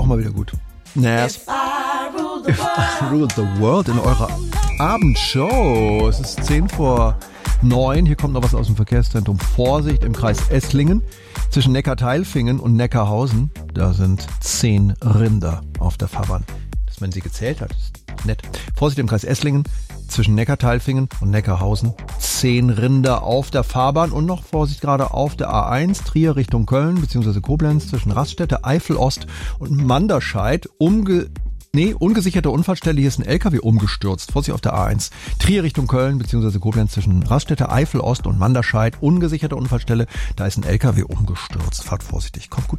auch mal wieder gut. If I ruled the world in eurer Abendshow. Es ist 8:50. Hier kommt noch was aus dem Verkehrszentrum. Vorsicht im Kreis Esslingen. Zwischen Neckarteilfingen und Neckarhausen. Da sind 10 Rinder auf der Fahrbahn. Dass man sie gezählt hat, ist nett. Vorsicht im Kreis Esslingen. Zwischen Neckarteilfingen und Neckarhausen 10 Rinder auf der Fahrbahn und noch Vorsicht gerade auf der A1 Trier Richtung Köln bzw. Koblenz zwischen Raststätte, Eifel-Ost und Manderscheid ungesicherte Unfallstelle, hier ist ein LKW umgestürzt. Vorsicht auf der A1 Trier Richtung Köln bzw. Koblenz zwischen Raststätte, Eifel-Ost und Manderscheid, ungesicherte Unfallstelle, da ist ein LKW umgestürzt. Fahrt vorsichtig, kommt gut.